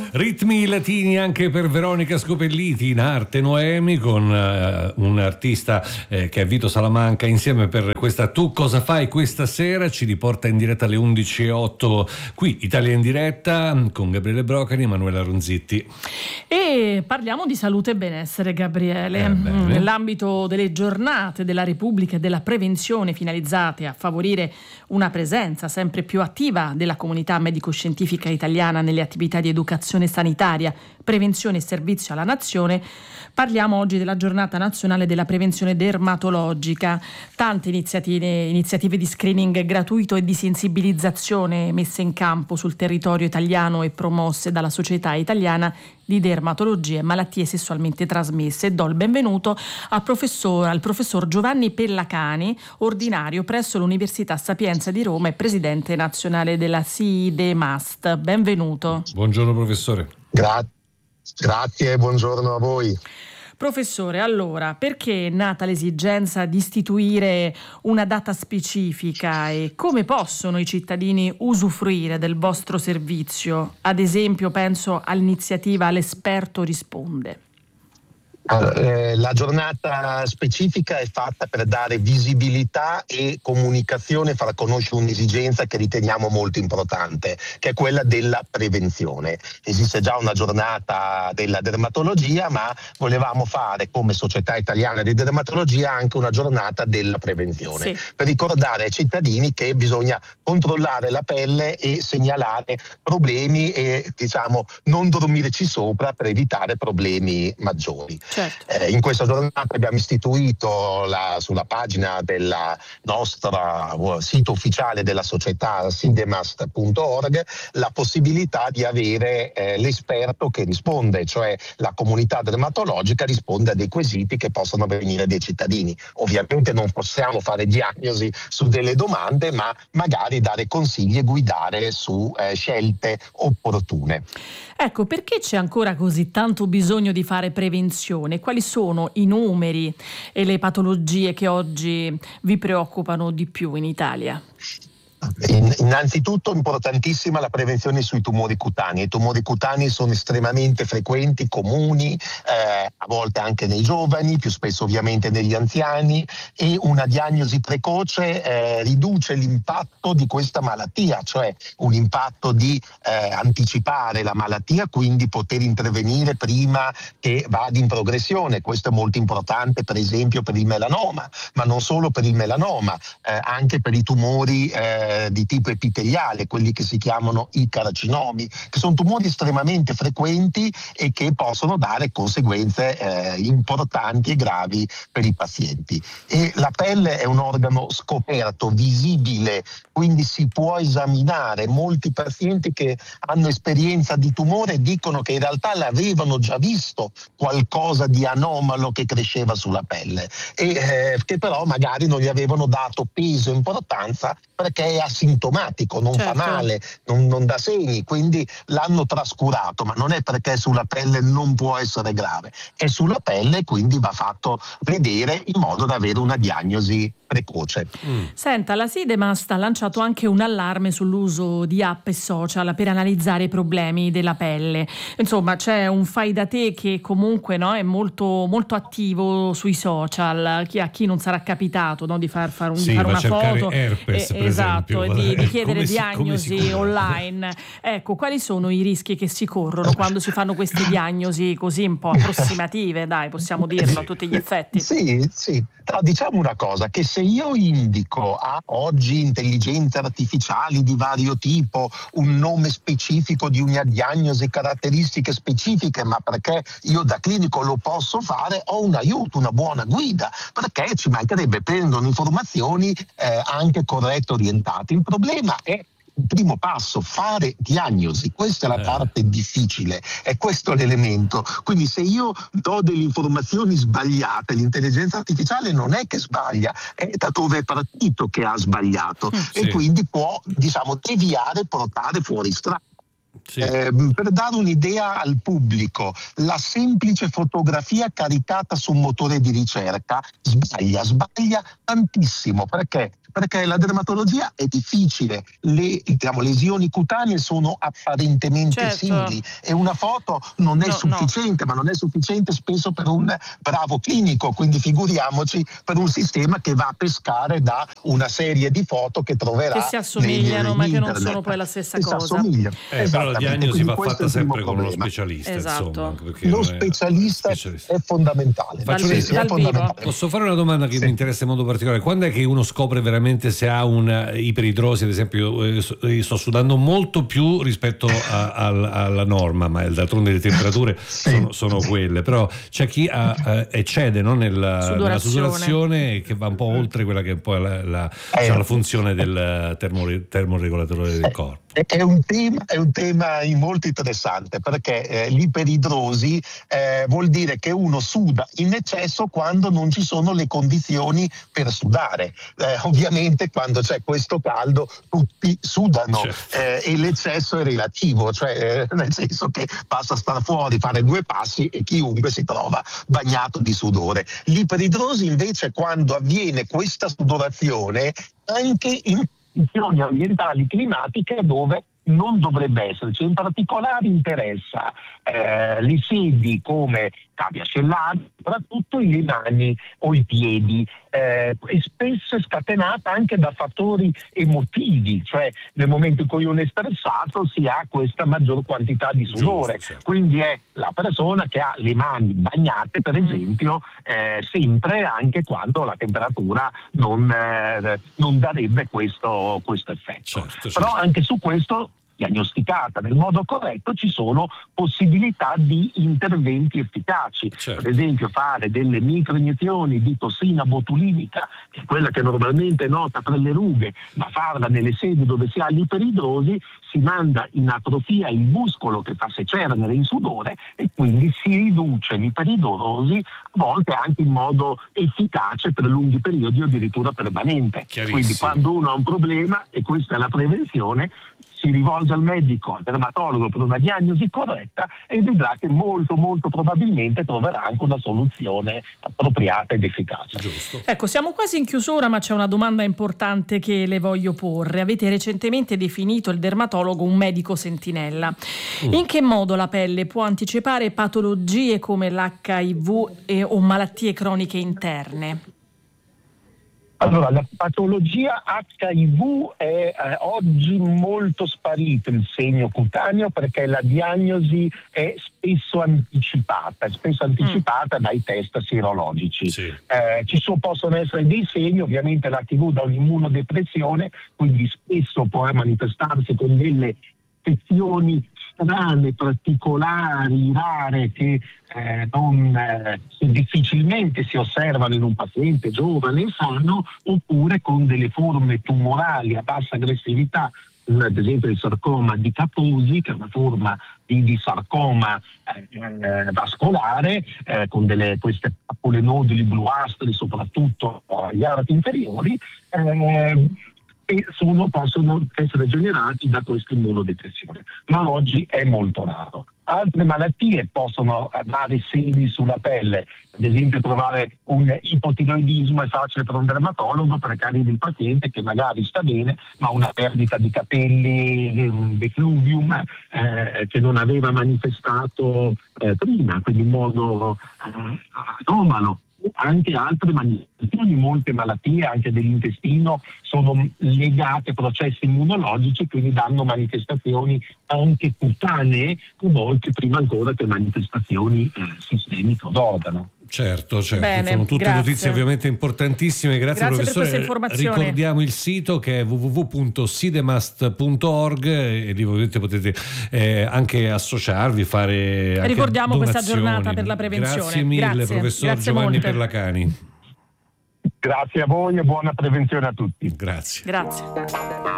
Ritmi latini anche per Veronica Scopelliti in arte Noemi, con un artista che è Vito Salamanca, insieme per questa Tu cosa fai questa sera. Ci riporta in diretta alle 11:08 qui Italia in diretta con Gabriele Brocani e Emanuela Ronzitti. E parliamo di salute e benessere, Gabriele, nell'ambito delle giornate della Repubblica e della prevenzione finalizzate a favorire una presenza sempre più attiva della comunità medico-scientifica italiana nelle attività di educazione sanitaria, prevenzione e servizio alla nazione. Parliamo oggi della giornata nazionale della prevenzione dermatologica. Tante iniziative di screening gratuito e di sensibilizzazione messe in campo sul territorio italiano e promosse dalla Società Italiana di Dermatologia e Malattie Sessualmente Trasmesse. Do il benvenuto al professor Giovanni Pellacani, ordinario presso l'Università Sapienza di Roma e presidente nazionale della CIDE-MAST. Benvenuto. Buongiorno professore. Grazie, buongiorno a voi. Professore, allora, perché è nata l'esigenza di istituire una data specifica e come possono i cittadini usufruire del vostro servizio? Ad esempio, penso all'iniziativa L'esperto risponde. La giornata specifica è fatta per dare visibilità e comunicazione, far conoscere un'esigenza che riteniamo molto importante, che è quella della prevenzione. Esiste già una giornata della dermatologia, ma volevamo fare come Società Italiana di Dermatologia anche una giornata della prevenzione, per ricordare ai cittadini che bisogna controllare la pelle e segnalare problemi e non dormirci sopra per evitare problemi maggiori. Certo. In questa giornata abbiamo istituito sulla pagina del nostro sito ufficiale della società sidemast.org la possibilità di avere l'esperto che risponde, cioè la comunità dermatologica risponde a dei quesiti che possono venire dai cittadini. Ovviamente non possiamo fare diagnosi su delle domande, ma magari dare consigli e guidare su scelte opportune. Ecco, perché c'è ancora così tanto bisogno di fare prevenzione? Quali sono i numeri e le patologie che oggi vi preoccupano di più in Italia? Innanzitutto importantissima la prevenzione sui tumori cutanei. I tumori cutanei sono estremamente frequenti, comuni, a volte anche nei giovani, più spesso ovviamente negli anziani, e una diagnosi precoce riduce l'impatto di questa malattia, cioè un impatto di anticipare la malattia, quindi poter intervenire prima che vada in progressione. Questo è molto importante per esempio per il melanoma, ma non solo per il melanoma, anche per i tumori di tipo epiteliale, quelli che si chiamano i carcinomi, che sono tumori estremamente frequenti e che possono dare conseguenze importanti e gravi per i pazienti. E la pelle è un organo scoperto, visibile, quindi si può esaminare. Molti pazienti che hanno esperienza di tumore dicono che in realtà l'avevano già visto qualcosa di anomalo che cresceva sulla pelle e che però magari non gli avevano dato peso e importanza perché è asintomatico, non fa male, non dà segni, quindi l'hanno trascurato, ma non è perché sulla pelle non può essere grave, è sulla pelle e quindi va fatto vedere in modo da avere una diagnosi precoce. Senta, la SIDE-MAST ha lanciato anche un allarme sull'uso di app e social per analizzare i problemi della pelle. Insomma, c'è un fai da te che comunque è molto, molto attivo sui social. A chi non sarà capitato di fare una foto, herpes, esatto, e di chiedere diagnosi online. Ecco, quali sono i rischi che si corrono quando si fanno queste diagnosi così un po' approssimative, dai, possiamo dirlo a tutti gli effetti? Sì. Però diciamo una cosa, che se io indico a oggi intelligenze artificiali di vario tipo un nome specifico di una diagnosi, caratteristiche specifiche, ma perché io da clinico lo posso fare, ho un aiuto, una buona guida, perché ci mancherebbe, prendono informazioni anche corrette, orientate. Il problema è il primo passo, fare diagnosi, questa è la parte difficile, è questo l'elemento. Quindi se io do delle informazioni sbagliate, l'intelligenza artificiale non è che sbaglia, è da dove è partito che ha sbagliato e quindi può deviare, portare fuori strada. Per dare un'idea al pubblico, la semplice fotografia caricata su un motore di ricerca sbaglia tantissimo, perché Perché la dermatologia è difficile, le lesioni cutanee sono apparentemente simili e una foto non è sufficiente, ma non è sufficiente spesso per un bravo clinico, quindi figuriamoci per un sistema che va a pescare da una serie di foto che troverà, che si assomigliano ma che non sono poi la stessa cosa. Però la diagnosi va fatta sempre con uno specialista, insomma, lo specialista è fondamentale. Posso fare una domanda che mi interessa in modo particolare? Quando è che uno scopre veramente se ha una iperidrosi? Ad esempio, io sto sudando molto più rispetto alla norma, ma d'altronde le temperature sono quelle, però c'è chi eccede, no, nella sudorazione, che va un po' oltre quella che è poi la funzione del termoregolatore del corpo. È un tema molto interessante, perché l'iperidrosi vuol dire che uno suda in eccesso quando non ci sono le condizioni per sudare. Ovviamente quando c'è questo caldo tutti sudano, e l'eccesso è relativo, cioè nel senso che basta stare fuori, fare 2 passi e chiunque si trova bagnato di sudore. L'iperidrosi invece, quando avviene questa sudorazione anche in condizioni ambientali climatiche dove non dovrebbe esserci, in particolare interessa le sedi come cavie ascellari, soprattutto le mani o i piedi, e spesso è scatenata anche da fattori emotivi, cioè nel momento in cui uno è stressato si ha questa maggior quantità di sudore, quindi è la persona che ha le mani bagnate, per esempio, sempre, anche quando la temperatura non darebbe questo effetto. Però anche su questo, diagnosticata nel modo corretto, ci sono possibilità di interventi efficaci. Per esempio fare delle microiniezioni di tossina botulinica, che è quella che normalmente è nota per le rughe, ma farla nelle sedi dove si ha l'iperidrosi, si manda in atrofia il muscolo che fa secernere in sudore e quindi si riduce l'iperidrosi, a volte anche in modo efficace per lunghi periodi o addirittura permanente. Quindi quando uno ha un problema, e questa è la prevenzione, si rivolge al medico, al dermatologo, per una diagnosi corretta e vedrà che molto molto probabilmente troverà anche una soluzione appropriata ed efficace. Giusto. Ecco, siamo quasi in chiusura, ma c'è una domanda importante che le voglio porre. Avete recentemente definito il dermatologo un medico sentinella. In che modo la pelle può anticipare patologie come l'HIV o malattie croniche interne? Allora, la patologia HIV è oggi molto sparita, il segno cutaneo, perché la diagnosi è spesso anticipata dai test sierologici. Possono essere dei segni, ovviamente l'HIV da un'immunodepressione, quindi spesso può manifestarsi con delle affezioni strane, particolari, rare, che difficilmente si osservano in un paziente giovane e sano, oppure con delle forme tumorali a bassa aggressività, ad esempio il sarcoma di Kaposi, che è una forma di sarcoma vascolare, con queste pappole noduli bluastri soprattutto agli arti inferiori, e possono essere generati da questa immunodepressione, ma oggi è molto raro. Altre malattie possono dare segni sulla pelle, ad esempio trovare un ipotiroidismo è facile per un dermatologo, perché arriva il paziente che magari sta bene, ma ha una perdita di capelli, un defluvium che non aveva manifestato prima, quindi in modo anomalo. Anche altre manifestazioni, molte malattie anche dell'intestino sono legate a processi immunologici, quindi danno manifestazioni anche cutanee, a volte prima ancora che manifestazioni sistemiche o d'organo. Certo. Bene, sono tutte notizie ovviamente importantissime. Grazie professore. Per questa informazione. Ricordiamo il sito, che è www.sidemast.org, e lì ovviamente potete anche associarvi, fare anche ricordiamo donazioni. Questa giornata per la prevenzione. Grazie mille, professor Giovanni Perlacani. Grazie a voi e buona prevenzione a tutti. Grazie.